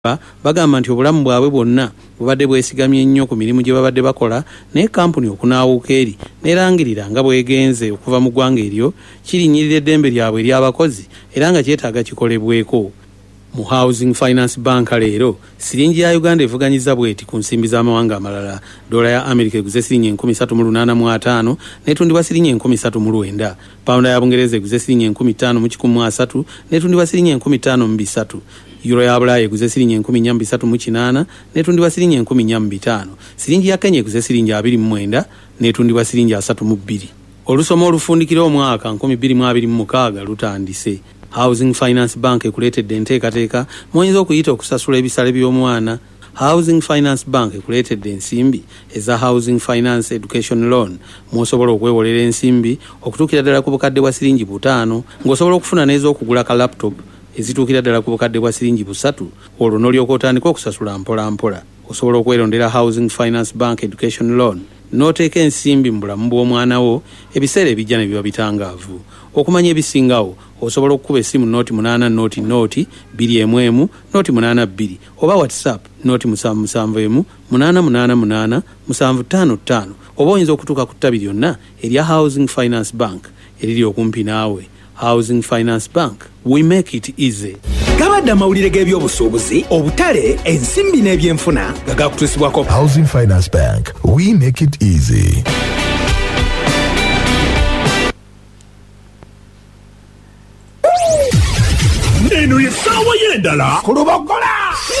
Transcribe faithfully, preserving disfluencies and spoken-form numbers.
bagamba nti obulamu bwabwe bwonna bubadde bwesigamye nnyo ku mirimu gye babadde bakola naye kampuni okunaawuka eri nerangirira nga bwegenze okuva mu ggwanga eryo kirinyirira eddembe lyabwe ery'abakozi era nga kyetaaga kikolebweko. Mu Housing Finance Bank leero siringi ya Uganda evuganyiza bweti ku nsimbi z'amawanga amalala. Dola ya Amerika eguze siringi enkumi ssatu mu lunaana mu ataano netundibwa siringi enkumi ssatu mu lwenda. Pawunda ya Bungereza eguze siringi enkumi ttaano mu kikumi mu asatu netundibwa siringi enkumi ttaano mu bisatu. Euro ya Bulaya eguze siringi enkumi nnya mu bisatu mu kinaana netundibwa siringi enkumi nnya mu bitaano. Siringi ya Kenya eguze siringi abiri mu mwenda netundibwa siringi asatu mu bbiri. Olusoma olufundikira omwaka nkumi bbiri mu abiri mu mukaaga lutandise. Housing Finance Bank ekuleetedde enteekateeka mw'oyinza okuyita okusasula ebisale by'omwana. Housing Finance Bank ekuleetedde ensimbi eza Housing Finance Education Loan mw'osobola okwewolera ensimbi okutuukira ddala ku bukadde bwa siringi butaano ng'osobola okufuna n'ez'okugula ka laptop ezituukira ddala ku bukadde bwa siringi busatu olwo n'olyoka otandika okusasula mpola mpola. Osobola okwerondera Housing Finance Bank Education Loan n'oteeka ensimbi mu bulamu bw'omwana wo ebiseera ebijja ne biba bitangaavu. Okumanya ebisingawo osobola okukuba essimu nooti munaana nooti nooti bbiri emu emu nooti munaana bbiri oba WhatsApp nooti musanvu musanvu emu munaana munaana munaana musanvu ttaano ttaano oba oyinza okutuuka ku ttabi lyonna erya Housing Finance Bank eriri okumpi naawe. Housing Finance Bank, we make it easy. Gabadde amawulire g'ebyobusuubuzi, obutale, ensimbi n'ebyenfuna nga gakutuusibwako. Housing Finance Bank, we make it easy. Eno ye ssaawa y'endala ku Lubogola.